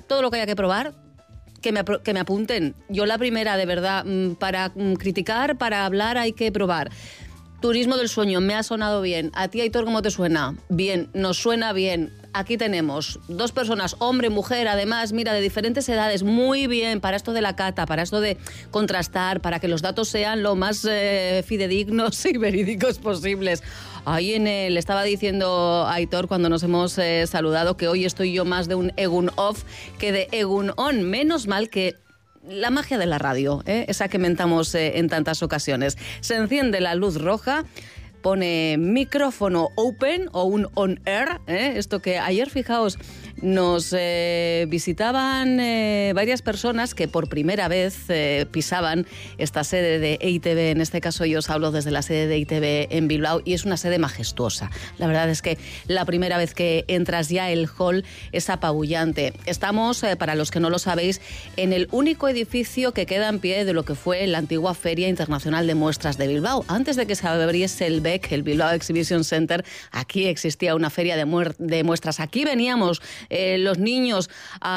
todo lo que haya que probar, que me apunten. Yo la primera, de verdad, para criticar, para hablar hay que probar. Turismo del sueño, me ha sonado bien. ¿A ti, Aitor, cómo te suena? Bien, nos suena bien. Aquí tenemos 2 personas, hombre, mujer, además, mira, de diferentes edades, muy bien, para esto de la cata, para esto de contrastar, para que los datos sean lo más fidedignos y verídicos posibles. Ahí le estaba diciendo a Aitor cuando nos hemos saludado que hoy estoy yo más de un Egun off que de Egun on. Menos mal que la magia de la radio, esa que mentamos en tantas ocasiones. Se enciende la luz roja, pone micrófono open o un on air, esto que ayer, fijaos, nos visitaban varias personas que por primera vez pisaban esta sede de EITV. En este caso yo os hablo desde la sede de EITV en Bilbao y es una sede majestuosa. La verdad es que la primera vez que entras ya el hall es apabullante. Estamos, para los que no lo sabéis, en el único edificio que queda en pie de lo que fue la antigua Feria Internacional de Muestras de Bilbao. Antes de que se abriese el BEC, el Bilbao Exhibition Center, aquí existía una feria de muestras. Aquí veníamos los niños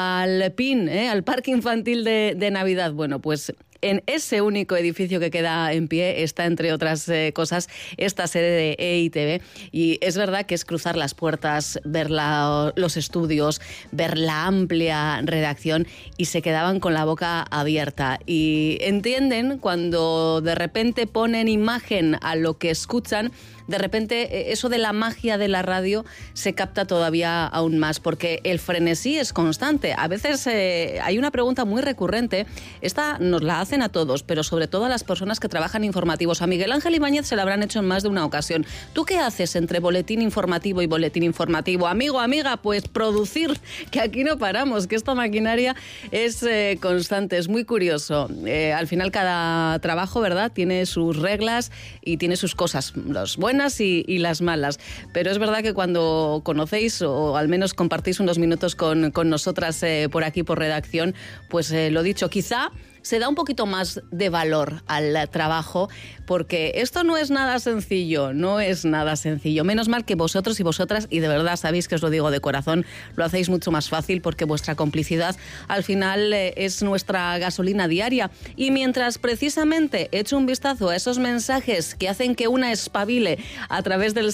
al PIN, al Parque Infantil de Navidad. Bueno, pues en ese único edificio que queda en pie está, entre otras cosas, esta sede de EITV. Y es verdad que es cruzar las puertas, ver los estudios, ver la amplia redacción y se quedaban con la boca abierta. Y entienden cuando de repente ponen imagen a lo que escuchan. De repente eso de la magia de la radio se capta todavía aún más, porque el frenesí es constante. A veces hay una pregunta muy recurrente, esta nos la hacen a todos, pero sobre todo a las personas que trabajan informativos. A Miguel Ángel Ibáñez se la habrán hecho en más de una ocasión. ¿Tú qué haces entre boletín informativo y boletín informativo? Amigo, amiga, pues producir, que aquí no paramos, que esta maquinaria es constante, es muy curioso. Al final cada trabajo, ¿verdad?, tiene sus reglas y tiene sus cosas, las buenas y las malas, pero es verdad que cuando conocéis o al menos compartís unos minutos con nosotras por aquí por redacción, pues lo dicho, quizá se da un poquito más de valor al trabajo, porque esto no es nada sencillo, no es nada sencillo. Menos mal que vosotros y vosotras, y de verdad sabéis que os lo digo de corazón, lo hacéis mucho más fácil, porque vuestra complicidad al final es nuestra gasolina diaria. Y mientras precisamente echo un vistazo a esos mensajes que hacen que una espabile a través del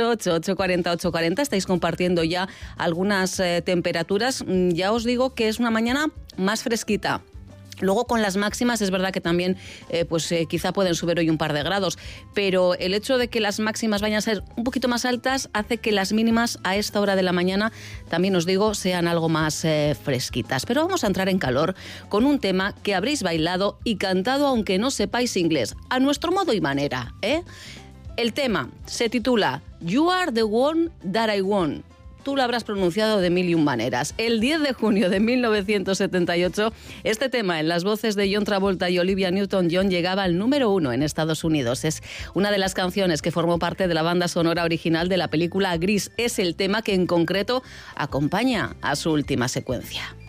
688-840-840, estáis compartiendo ya algunas temperaturas, ya os digo que es una mañana más fresquita. Luego con las máximas es verdad que también quizá pueden subir hoy un par de grados, pero el hecho de que las máximas vayan a ser un poquito más altas hace que las mínimas a esta hora de la mañana, también os digo, sean algo más fresquitas. Pero vamos a entrar en calor con un tema que habréis bailado y cantado aunque no sepáis inglés, a nuestro modo y manera, El tema se titula You Are the One That I Want. Tú lo habrás pronunciado de mil y un maneras. El 10 de junio de 1978, este tema en las voces de John Travolta y Olivia Newton-John llegaba al número 1 en Estados Unidos. Es una de las canciones que formó parte de la banda sonora original de la película Gris. Es el tema que en concreto acompaña a su última secuencia.